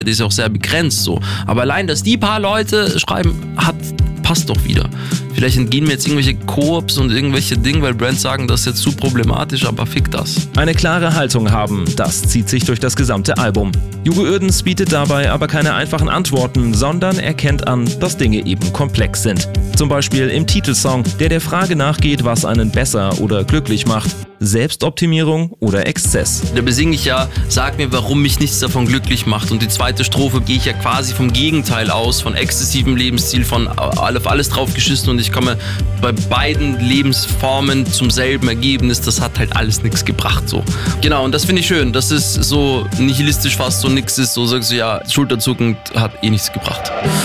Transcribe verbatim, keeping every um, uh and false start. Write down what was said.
Das ist auch sehr begrenzt so. Aber allein, dass die paar Leute schreiben, hat, passt doch wieder. Vielleicht entgehen mir jetzt irgendwelche Koops und irgendwelche Dinge, weil Brands sagen, das ist jetzt zu problematisch, aber fick das. Eine klare Haltung haben, das zieht sich durch das gesamte Album. Hugo Uerdens bietet dabei aber keine einfachen Antworten, sondern erkennt an, dass Dinge eben komplex sind. Zum Beispiel im Titelsong, der der Frage nachgeht, was einen besser oder glücklich macht. Selbstoptimierung oder Exzess. Da besinge ich ja, sag mir, warum mich nichts davon glücklich macht. Und die zweite Strophe gehe ich ja quasi vom Gegenteil aus, von exzessivem Lebensstil, von auf alles drauf geschissen und ich komme bei beiden Lebensformen zum selben Ergebnis. Das hat halt alles nichts gebracht so. Genau, und das finde ich schön, dass es so nihilistisch fast so nix ist, so sagst du ja, schulterzuckend hat eh nichts gebracht.